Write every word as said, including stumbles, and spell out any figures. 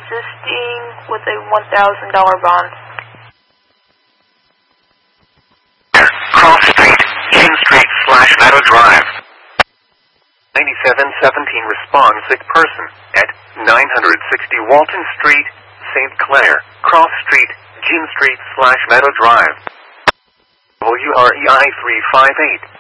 assisting with a one thousand dollar bond. Cross Street, Jim Street slash Meadow Drive. ninety-seven seventeen responds sick person at nine sixty Walton Street, Saint Clair, Cross Street, Jim Street slash Meadow Drive. W R E I three five eight.